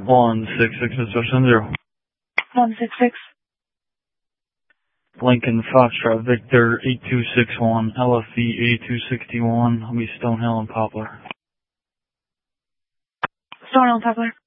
166, Mr. Center. 166. Lincoln Foxtrot Victor 8261, LFV 8261, I'll be Stonehill and Poplar. Stonehill and Poplar.